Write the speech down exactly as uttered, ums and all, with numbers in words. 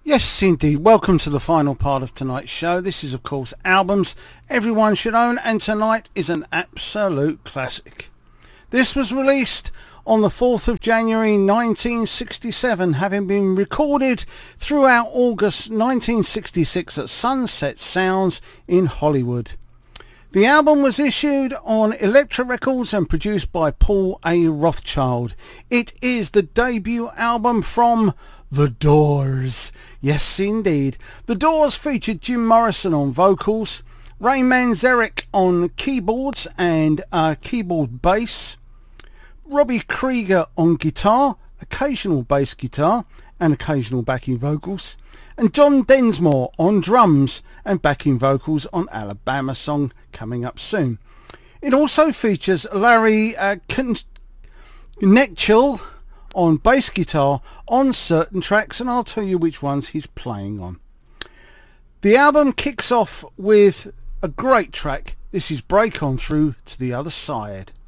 Yes, indeed. Welcome to the final part of tonight's show. This is, of course, albums everyone should own, and tonight is an absolute classic. This was released on the fourth of January nineteen sixty-seven, having been recorded throughout August nineteen sixty-six at Sunset Sounds in Hollywood. The album was issued on Elektra Records and produced by Paul A. Rothchild. It is the debut album from The Doors. Yes, indeed. The Doors featured Jim Morrison on vocals, Ray Manzarek on keyboards and uh, keyboard bass, Robbie Krieger on guitar, occasional bass guitar and occasional backing vocals, and John Densmore on drums and backing vocals on Alabama Song, coming up soon. It also features Larry uh, Knechtel on bass guitar on certain tracks, and I'll tell you which ones he's playing on. The album kicks off with a great track. This is Break On Through to the Other Side.